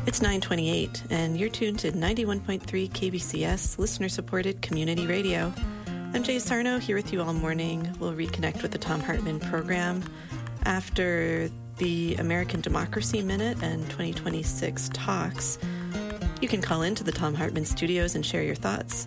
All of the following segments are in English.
It's 9:28, and you're tuned to 91.3 KBCS, listener-supported community radio. I'm Jay Sarno, here with you all morning. We'll reconnect with the Thom Hartmann program after the American Democracy Minute and 2026 talks. You can call into the Thom Hartmann studios and share your thoughts.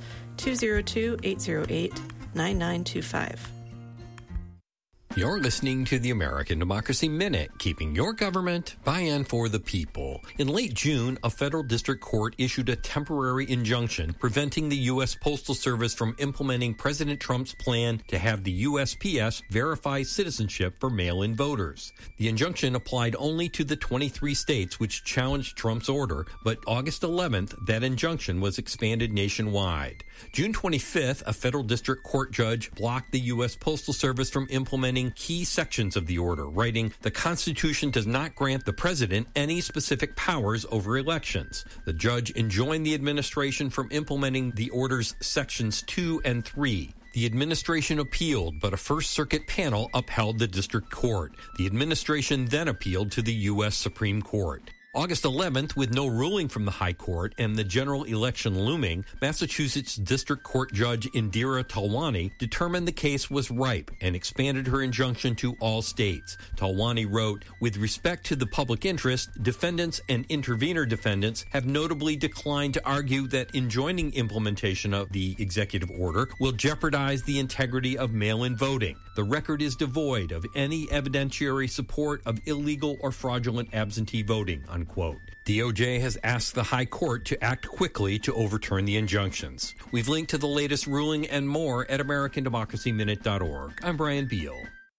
202-808-9925. You're listening to the American Democracy Minute, keeping your government by and for the people. In late June, a federal district court issued a temporary injunction preventing the U.S. Postal Service from implementing President Trump's plan to have the USPS verify citizenship for mail-in voters. The injunction applied only to the 23 states which challenged Trump's order, but August 11th, that injunction was expanded nationwide. June 25th, a federal district court judge blocked the U.S. Postal Service from implementing key sections of the order, writing, "The Constitution does not grant the president any specific powers over elections." The judge enjoined the administration from implementing the order's sections 2 and 3. The administration appealed, but a First Circuit panel upheld the district court. The administration then appealed to the U.S. Supreme Court. August 11th, with no ruling from the High Court and the general election looming, Massachusetts District Court Judge Indira Talwani determined the case was ripe and expanded her injunction to all states. Talwani wrote, "With respect to the public interest, defendants and intervener defendants have notably declined to argue that enjoining implementation of the executive order will jeopardize the integrity of mail-in voting. The record is devoid of any evidentiary support of illegal or fraudulent absentee voting," unquote. DOJ has asked the High Court to act quickly to overturn the injunctions. We've linked to the latest ruling and more at AmericanDemocracyMinute.org. I'm Brian Beal.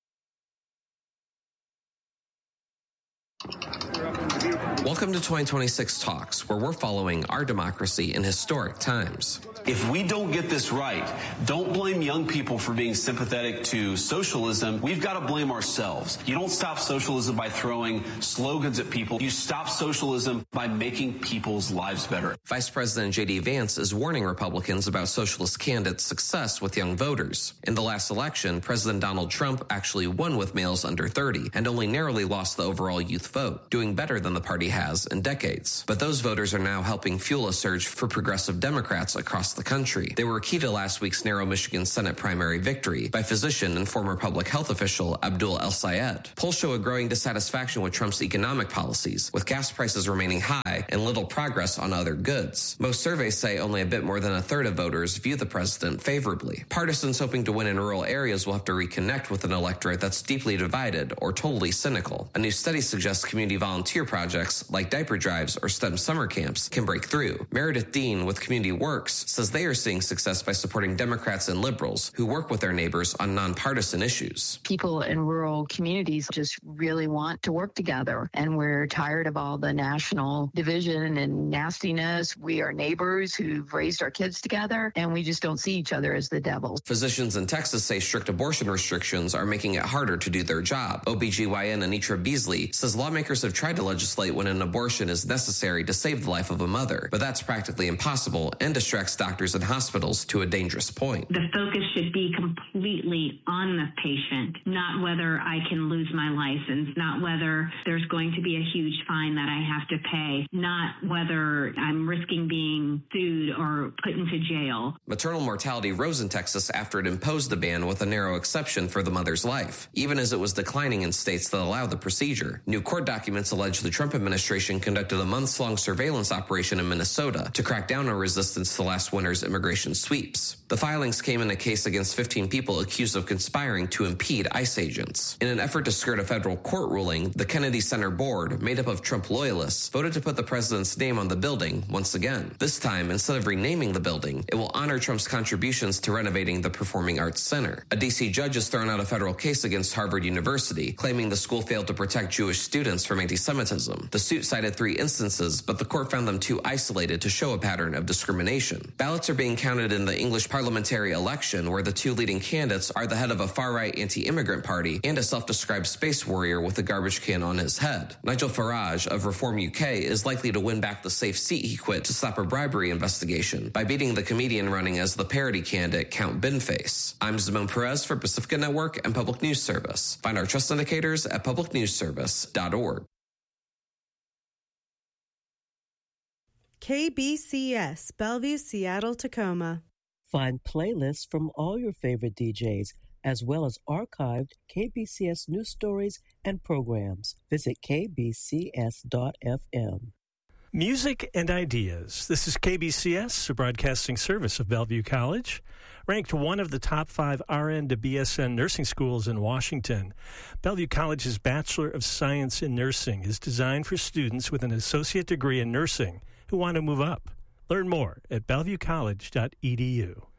Welcome to 2026 Talks, where we're following our democracy in historic times. If we don't get this right, don't blame young people for being sympathetic to socialism. We've got to blame ourselves. You don't stop socialism by throwing slogans at people. You stop socialism by making people's lives better. Vice President J.D. Vance is warning Republicans about socialist candidates' success with young voters. In the last election, President Donald Trump actually won with males under 30 and only narrowly lost the overall youth vote, doing better than the party has in decades. But those voters are now helping fuel a surge for progressive Democrats across the country. They were key to last week's narrow Michigan Senate primary victory by physician and former public health official Abdul El-Sayed. Polls show a growing dissatisfaction with Trump's economic policies, with gas prices remaining high and little progress on other goods. Most surveys say only a bit more than a third of voters view the president favorably. Partisans hoping to win in rural areas will have to reconnect with an electorate that's deeply divided or totally cynical. A new study suggests community volunteer projects like diaper drives or STEM summer camps can break through. Meredith Dean with Community Works says they are seeing success by supporting Democrats and liberals who work with their neighbors on nonpartisan issues. People in rural communities just really want to work together, and we're tired of all the national division and nastiness. We are neighbors who've raised our kids together, and we just don't see each other as the devil. Physicians in Texas say strict abortion restrictions are making it harder to do their job. OBGYN Anitra Beasley says lawmakers have tried to legislate when an abortion is necessary to save the life of a mother, but that's practically impossible and distracts doctors and hospitals to a dangerous point. The focus should be completely on the patient, not whether I can lose my license, not whether there's going to be a huge fine that I have to pay, not whether I'm risking being sued or put into jail. Maternal mortality rose in Texas after it imposed the ban with a narrow exception for the mother's life, even as it was declining in states that allow the procedure. New court documents allege the Trump administration conducted a months-long surveillance operation in Minnesota to crack down on resistance to last winter's immigration sweeps. The filings came in a case against 15 people accused of conspiring to impede ICE agents. In an effort to skirt a federal court ruling, the Kennedy Center board, made up of Trump loyalists, voted to put the president's name on the building once again. This time, instead of renaming the building, it will honor Trump's contributions to renovating the Performing Arts Center. A D.C. judge has thrown out a federal case against Harvard University, claiming the school failed to protect Jewish students from anti-Semitism. The suit cited 3 instances, but the court found them too isolated to show a pattern of discrimination. Ballots are being counted in the English parliamentary election, where the 2 leading candidates are the head of a far-right anti-immigrant party and a self-described space warrior with a garbage can on his head. Nigel Farage of Reform UK is likely to win back the safe seat he quit to stop a bribery investigation by beating the comedian running as the parody candidate Count Binface. I'm Simone Perez for Pacifica Network and Public News Service. Find our trust indicators at publicnewsservice.org. KBCS, Bellevue, Seattle, Tacoma. Find playlists from all your favorite DJs, as well as archived KBCS news stories and programs. Visit kbcs.fm. Music and Ideas. This is KBCS, a broadcasting service of Bellevue College. Ranked one of the top 5 RN to BSN nursing schools in Washington, Bellevue College's Bachelor of Science in Nursing is designed for students with an associate degree in nursing who want to move up. Learn more at bellevuecollege.edu.